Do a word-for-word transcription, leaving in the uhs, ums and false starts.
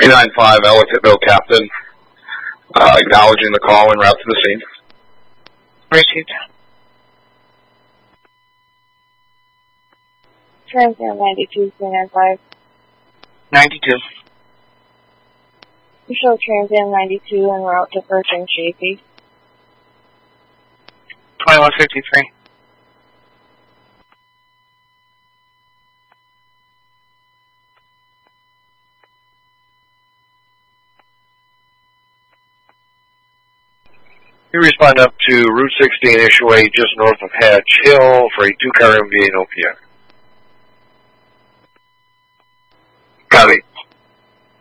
nine five, Ellicott Bill Captain, uh, acknowledging the call en route to the scene. Received. Transcend ninety-two, three nine five. ninety-two. You show Transcend ninety-two en route to First and Shafee. twenty-one fifty-three. You respond up to Route sixteen, issue eight, just north of Hatch Hill for a two-car M V A, no P I. Copy.